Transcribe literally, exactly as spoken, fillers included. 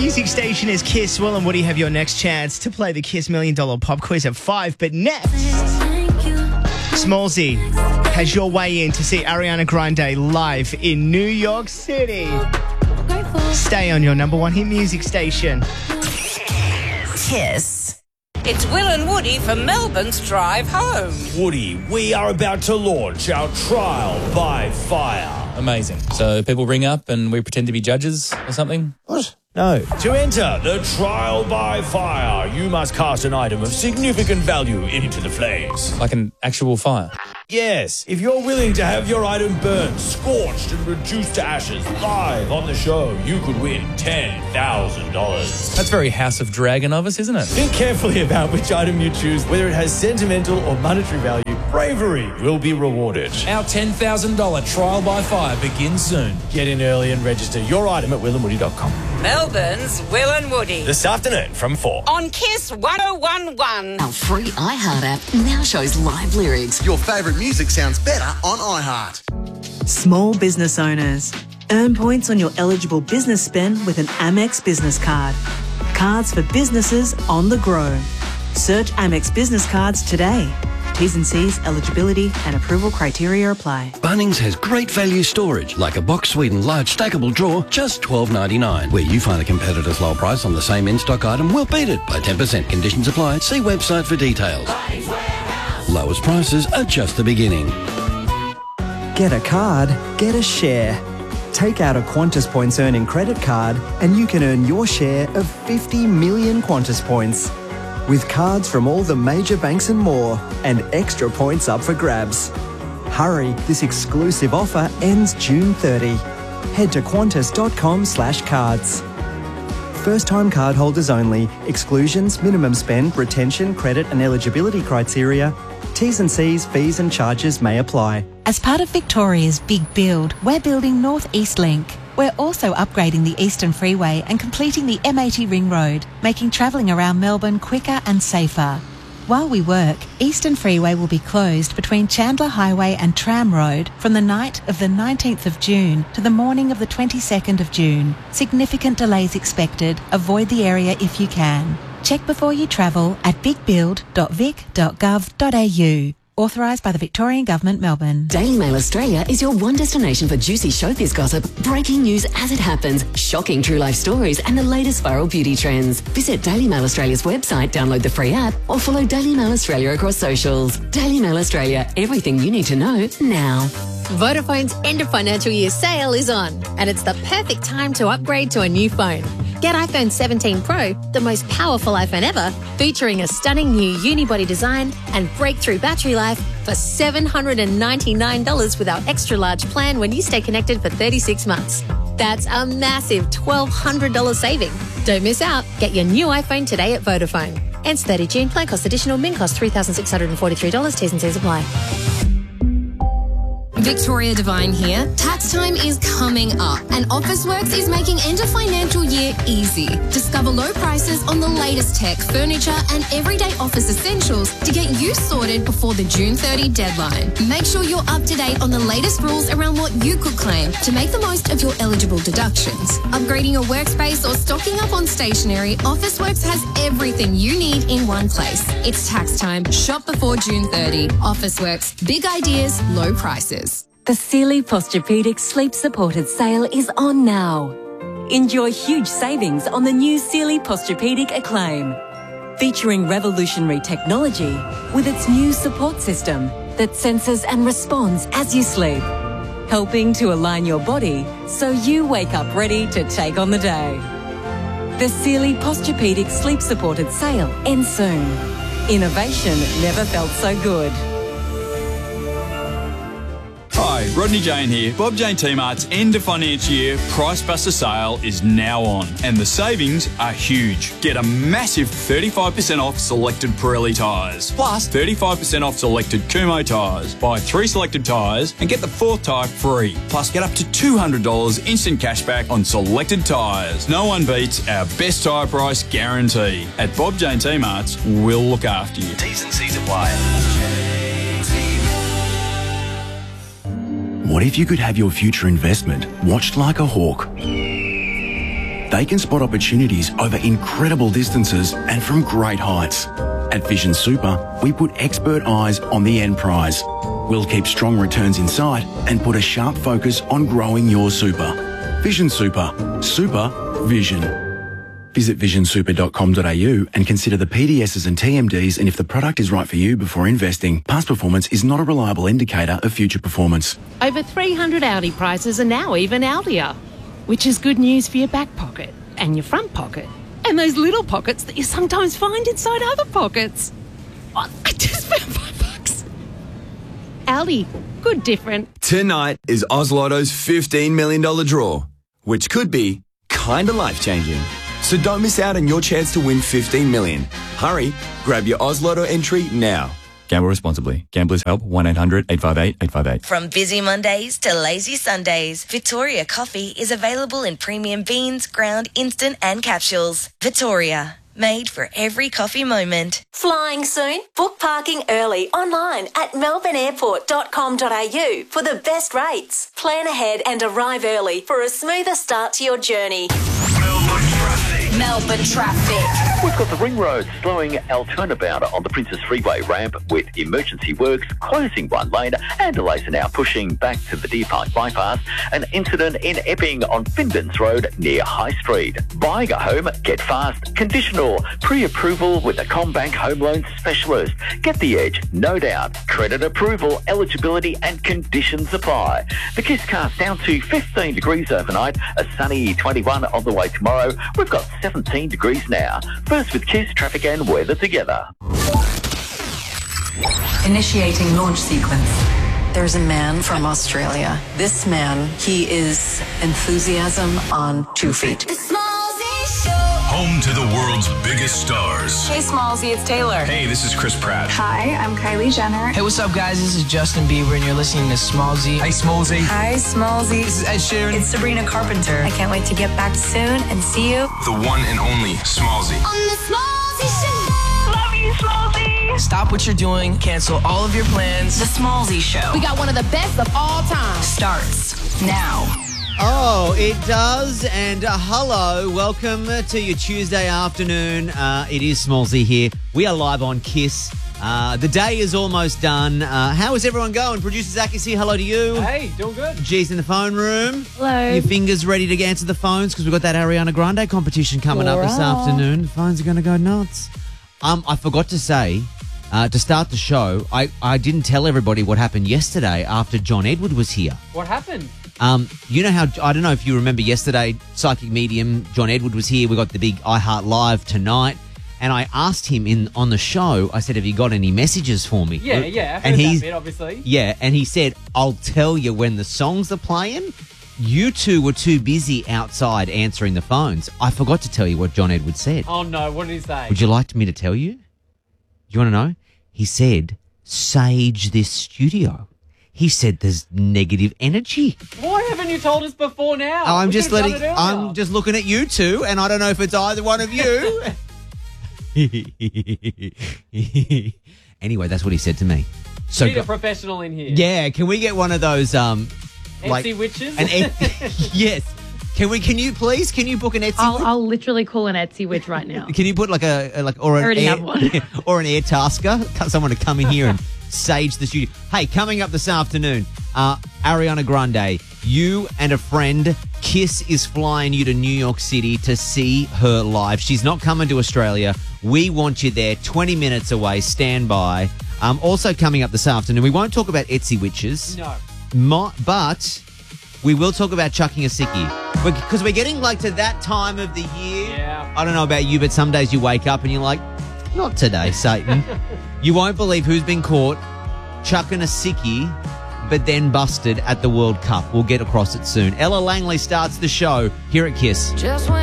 music station is Kiss. Will and Woody have your next chance to play the Kiss Million Dollar Pop Quiz at five. But next, Smallzy has your way in to see Ariana Grande live in New York City. Stay on your number one hit music station. Kiss. It's Will and Woody for Melbourne's Drive Home. Woody, we are about to launch our trial by fire. Amazing. So people ring up and we pretend to be judges or something? What? No. To enter the trial by fire, you must cast an item of significant value into the flames. Like an actual fire? Yes. If you're willing to have your item burned, scorched and reduced to ashes live on the show, you could win ten thousand dollars. That's very House of Dragon of us, isn't it? Think carefully about which item you choose, whether it has sentimental or monetary value. Bravery will be rewarded. Our ten thousand dollars trial by fire begins soon. Get in early and register your item at will and woody dot com. Melbourne's Will and Woody. This afternoon from four. On Kiss one oh one point one. Our free iHeart app now shows live lyrics. Your favourite music sounds better on iHeart. Small business owners. Earn points on your eligible business spend with an Amex business card. Cards for businesses on the grow. Search Amex Business Cards today. T's and C's, eligibility and approval criteria apply. Bunnings has great value storage, like a Box Sweden large stackable drawer, just twelve ninety-nine. Where you find a competitor's low price on the same in-stock item, we'll beat it by ten percent. Conditions apply. See website for details. Lowest prices are just the beginning. Get a card, get a share. Take out a Qantas Points earning credit card and you can earn your share of fifty million Qantas Points. With cards from all the major banks and more, and extra points up for grabs. Hurry, this exclusive offer ends June thirtieth. Head to qantas dot com slash cards. First-time cardholders only. Exclusions, minimum spend, retention, credit and eligibility criteria. T's and C's, fees and charges may apply. As part of Victoria's Big Build, we're building North East Link. We're also upgrading the Eastern Freeway and completing the M eighty Ring Road, making travelling around Melbourne quicker and safer. While we work, Eastern Freeway will be closed between Chandler Highway and Tram Road from the night of the nineteenth of June to the morning of the twenty-second of June. Significant delays expected. Avoid the area if you can. Check before you travel at big build dot vic dot gov dot a u. Authorised by the Victorian Government, Melbourne. Daily Mail Australia is your one destination for juicy showbiz gossip, breaking news as it happens, shocking true life stories and the latest viral beauty trends. Visit Daily Mail Australia's website, download the free app or follow Daily Mail Australia across socials. Daily Mail Australia, everything you need to know now. Vodafone's end of financial year sale is on, and it's the perfect time to upgrade to a new phone. Get iPhone seventeen Pro, the most powerful iPhone ever, featuring a stunning new unibody design and breakthrough battery life for seven hundred ninety-nine dollars with our extra large plan when you stay connected for thirty-six months. That's a massive twelve hundred dollars saving. Don't miss out. Get your new iPhone today at Vodafone. Ends thirtieth of June. Plan cost additional. Min cost three thousand six hundred forty-three dollars. T's and C's apply. Victoria Devine here. Tax time is coming up and Officeworks is making end of financial year easy. Discover low prices on the latest tech, furniture and everyday office essentials to get you sorted before the June thirtieth deadline. Make sure you're up to date on the latest rules around what you could claim to make the most of your eligible deductions. Upgrading your workspace or stocking up on stationery, Officeworks has everything you need in one place. It's tax time. Shop before June thirtieth. Officeworks. Big ideas, low prices. The Sealy Posturepedic Sleep Supported sale is on now. Enjoy huge savings on the new Sealy Posturepedic Acclaim, featuring revolutionary technology with its new support system that senses and responds as you sleep, helping to align your body so you wake up ready to take on the day. The Sealy Posturepedic Sleep Supported sale ends soon. Innovation never felt so good. Hi, Rodney Jane here. Bob Jane T-Mart's end of financial year Price Buster sale is now on and the savings are huge. Get a massive thirty-five percent off selected Pirelli tyres, plus thirty-five percent off selected Kumho tyres. Buy three selected tyres and get the fourth tyre free. Plus get up to two hundred dollars instant cashback on selected tyres. No one beats our best tyre price guarantee. At Bob Jane T-Mart's, we'll look after you. T's and C's apply. What if you could have your future investment watched like a hawk? they can spot opportunities over incredible distances and from great heights. At Vision Super, we put expert eyes on the end prize. We'll keep strong returns in sight and put a sharp focus on growing your super. Vision Super. Super Vision. Visit vision super dot com dot a u and consider the P D Ss and T M Ds and if the product is right for you before investing. Past performance is not a reliable indicator of future performance. Over three hundred Audi prices are now even Audier, which is good news for your back pocket and your front pocket and those little pockets that you sometimes find inside other pockets. Oh, I just found five bucks. Audi, good different. Tonight is Oz Lotto's fifteen million dollars draw, which could be kinda life-changing. So don't miss out on your chance to win fifteen million dollars. Hurry, grab your Oz Lotto entry now. Gamble responsibly. Gamblers help one eight hundred eight five eight eight five eight. From busy Mondays to lazy Sundays, Victoria Coffee is available in premium beans, ground, instant and capsules. Victoria, made for every coffee moment. Flying soon? Book parking early online at melbourne airport dot com dot a u for the best rates. Plan ahead and arrive early for a smoother start to your journey. Melbourne traffic. We've got the ring road slowing our turnabout on the Princess Freeway ramp with emergency works closing one lane and delays are now pushing back to the Deer Park bypass. An incident in Epping on Finbans Road near High Street. Buying a home? Get fast. Conditional. Pre-approval with a CommBank home loan specialist. Get the edge, no doubt. Credit approval, eligibility and conditions apply. The Kiss cast down to fifteen degrees overnight. A sunny twenty-one on the way tomorrow. We've got seventeen degrees now. First with Kiss, traffic and weather together. Initiating launch sequence. There's a man from Australia. This man, he is enthusiasm on two feet. Home to the world's biggest stars. Hey, Smallsy, it's Taylor. Hey, this is Chris Pratt. Hi, I'm Kylie Jenner. Hey, what's up, guys? This is Justin Bieber, and you're listening to Smallsy. Hey, Smallsy. Hi, Smallsy. This is Ed Sheeran. It's Sabrina Carpenter. I can't wait to get back soon and see you. The one and only Smallsy. On the Smallsy Show. Love you, Smallsy. Stop what you're doing. Cancel all of your plans. The Smallsy Show. We got one of the best of all time. Starts now. Oh, it does. And uh, hello, welcome to your Tuesday afternoon. Uh, it is Smallsy here. We are live on Kiss. Uh, the day is almost done. Uh, how is everyone going? Producer Zach is here. Hello to you. Hey, doing good. G's in the phone room. Hello. Your fingers ready to answer the phones because we've got that Ariana Grande competition coming All up this right. afternoon. The phones are going to go nuts. Um, I forgot to say, uh, to start the show, I, I didn't tell everybody what happened yesterday after John Edward was here. What happened? Um, you know how, I don't know if you remember yesterday, Psychic Medium, John Edward was here. We got the big iHeart Live tonight. And I asked him in on the show, I said, have you got any messages for me? Yeah, yeah. I and heard he's, that bit, obviously. Yeah, and he said, I'll tell you when the songs are playing. You two were too busy outside answering the phones. I forgot to tell you what John Edward said. Oh, no. What did he say? Would you like me to tell you? Do you want to know? He said, sage this studio. He said there's negative energy. Why haven't you told us before now? I'm We just could've letting. done it earlier. I'm just looking at you two, and I don't know if it's either one of you. Anyway, that's what he said to me. So We need go- a professional in here. yeah, can we get one of those? Um, like Etsy witches? An et- yes. Can we? Can you please? Can you book an Etsy? I'll, witch? I'll literally call an Etsy witch right now. Can you put like a, a like or an Already air, have one. or an air tasker? Someone to come in here and sage the studio. Hey, coming up this afternoon, uh, Ariana Grande, you and a friend. Kiss is flying you to New York City to see her live. She's not coming to Australia. We want you there. twenty minutes away. Stand by. Um, also coming up this afternoon, we won't talk about Etsy witches. No. Mo- but we will talk about chucking a sickie. Because we're getting like to that time of the year. Yeah. I don't know about you, but some days you wake up and you're like, not today, Satan. You won't believe who's been caught chucking a sickie, but then busted at the World Cup. We'll get across it soon. Ella Langley starts the show here at Kiss. Just when